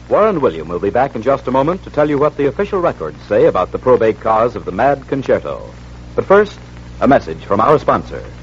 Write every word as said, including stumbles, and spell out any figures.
Warren William will be back in just a moment to tell you what the official records say about the probate cause of the Mad Concerto. But first, a message from our sponsor.